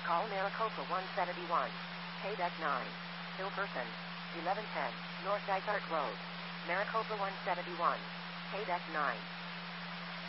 call Maricopa 171. Paydeck 9. Hilperson. 1110. North Dysart Road. Maricopa 171. Paydeck 9.